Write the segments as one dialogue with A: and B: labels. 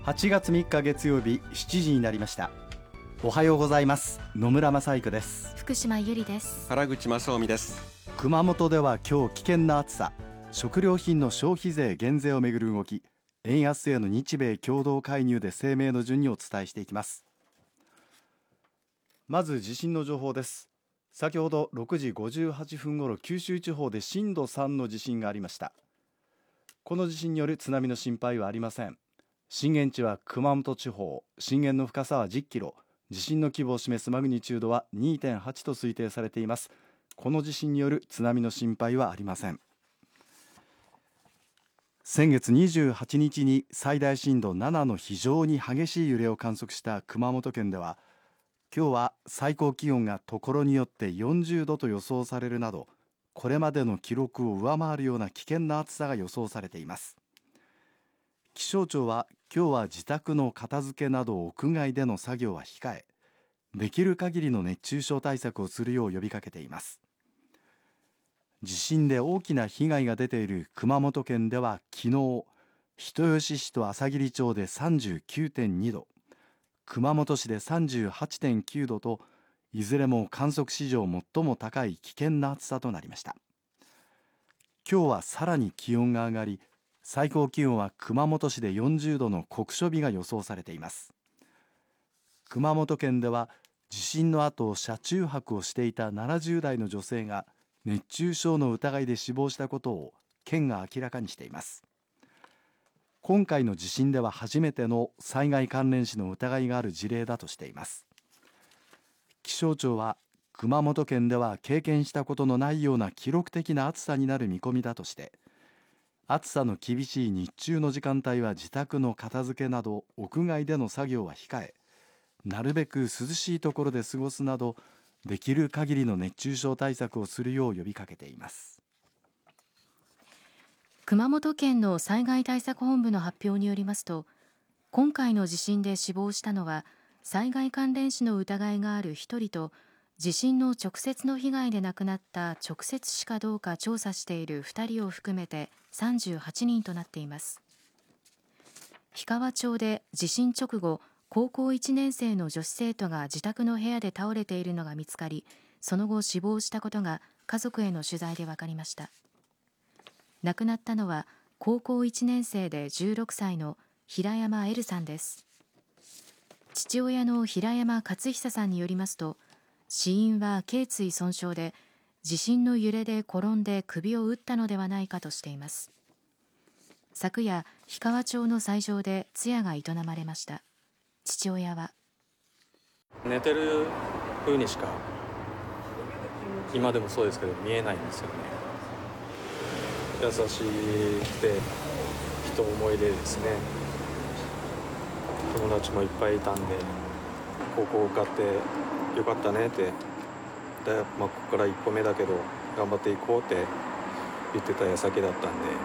A: 8月3日月曜日7時になりました。おはようございます。野村正育です。
B: 福島ゆりです。
C: 原口正臣です。
A: 熊本では今日危険な暑さ、食料品の消費税減税をめぐる動き、円安への日米共同介入で声明の順にお伝えしていきます。まず地震の情報です。先ほど6時58分ごろ、九州地方で震度3の地震がありました。この地震による津波の心配はありません。震源地は熊本地方、震源の深さは10キロ、地震の規模を示すマグニチュードは 2.8 と推定されています。この地震による津波の心配はありません。先月28日に最大震度7の非常に激しい揺れを観測した熊本県では、今日は最高気温がところによって40度と予想されるなど、これまでの記録を上回るような危険な暑さが予想されています。気象庁は今日は自宅の片付けなど屋外での作業は控え、できる限りの熱中症対策をするよう呼びかけています。地震で大きな被害が出ている熊本県では昨日、人吉市とあさぎり町で 39.2 度、熊本市で 38.9 度と、いずれも観測史上最も高い危険な暑さとなりました。今日はさらに気温が上がり、最高気温は熊本市で40度の酷暑日が予想されています。熊本県では地震の後車中泊をしていた70代の女性が熱中症の疑いで死亡したことを県が明らかにしています。今回の地震では初めての災害関連死の疑いがある事例だとしています。気象庁は熊本県では経験したことのないような記録的な暑さになる見込みだとして、暑さの厳しい日中の時間帯は自宅の片付けなど屋外での作業は控え、なるべく涼しいところで過ごすなど、できる限りの熱中症対策をするよう呼びかけています。
B: 熊本県の災害対策本部の発表によりますと、今回の地震で死亡したのは災害関連死の疑いがある1人と、地震の直接の被害で亡くなった直接死かどうか調査している2人を含めて38人となっています。氷川町で地震直後、高校1年生の女子生徒が自宅の部屋で倒れているのが見つかり、その後死亡したことが家族への取材で分かりました。亡くなったのは高校1年生で16歳の平山エルさんです。父親の平山勝久さんによりますと、死因は頸椎損傷で、地震の揺れで転んで首を打ったのではないかとしています。昨夜、氷川町の斎場で通夜が営まれました。父親は、
D: 寝てる風にしか今でもそうですけど見えないんですよね。優しくて人思いでですね、友達もいっぱいいたんで、高校受かってよかったねって、ここから一歩目だけど頑張っていこうって言ってた矢先だったんで。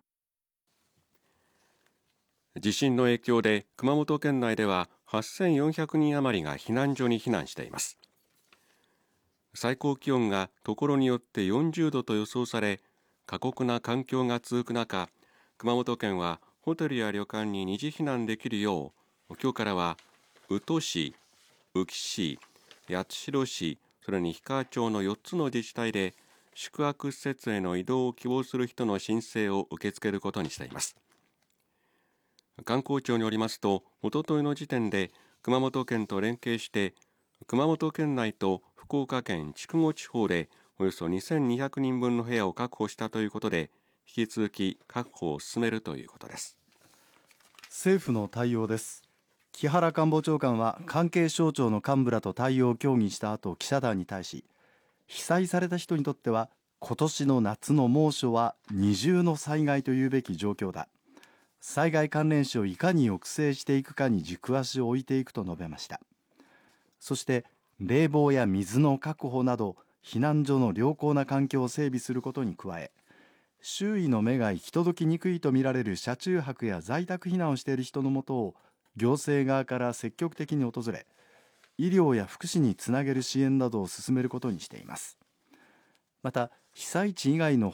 C: 地震の影響で熊本県内では8400人余りが避難所に避難しています。最高気温がところによって40度と予想され、過酷な環境が続く中、熊本県はホテルや旅館に二次避難できるよう、今日からは宇土市、宇城市、八代市、それに氷川町の4つの自治体で宿泊施設への移動を希望する人の申請を受け付けることにしています。観光庁によりますと、おとといの時点で熊本県と連携して熊本県内と福岡県筑後地方でおよそ2200人分の部屋を確保したということで、引き続き確保を進めるということです。
A: 政府の対応です。木原官房長官は関係省庁の幹部らと対応を協議した後、記者団に対し、被災された人にとっては今年の夏の猛暑は二重の災害というべき状況だ、災害関連死をいかに抑制していくかに軸足を置いていくと述べました。そして冷房や水の確保など避難所の良好な環境を整備することに加え、周囲の目が行き届きにくいとみられる車中泊や在宅避難をしている人のもとを行政側から積極的に訪れ、医療や福祉につなげる支援などを進めることにしています。また被災地以外の